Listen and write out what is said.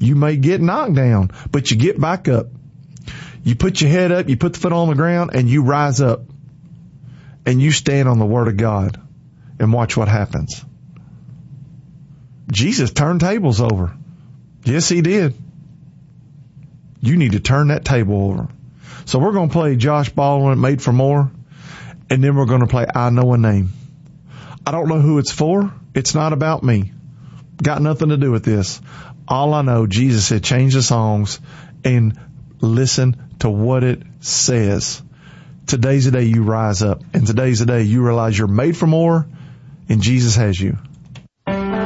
You may get knocked down, but you get back up. You put your head up, you put the foot on the ground, and you rise up. And you stand on the Word of God and watch what happens. Jesus turned tables over. Yes, he did. You need to turn that table over. So we're going to play Josh Baldwin, Made for More, and then we're going to play I Know a Name. I don't know who it's for. It's not about me. Got nothing to do with this. All I know, Jesus said, change the songs and listen to what it says. Today's the day you rise up, and today's the day you realize you're made for more, and Jesus has you.